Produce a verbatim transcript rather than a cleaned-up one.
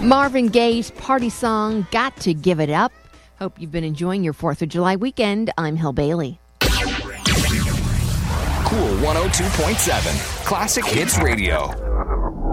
Marvin Gaye's party song, Got to Give It Up. Hope you've been enjoying your fourth of July weekend. I'm Hill Bailey. Cool one oh two point seven, Classic Hits Radio.